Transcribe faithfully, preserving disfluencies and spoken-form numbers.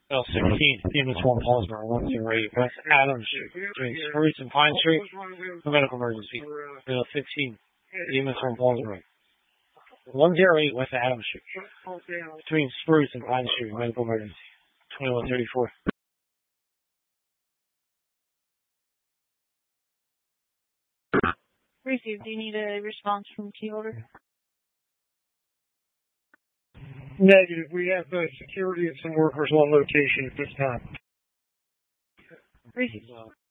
L sixteen, Demons one Paulsboro, one zero eight West Adams Street, between Spruce and Pine Street, for medical emergency. L sixteen, Demons one Paulsboro, one zero eight West Adams Street, between Spruce and Pine Street, medical emergency. twenty-one thirty-four. Received. Do you need a response from key holder? Negative. We have uh, security and some workers on location at this time. Received.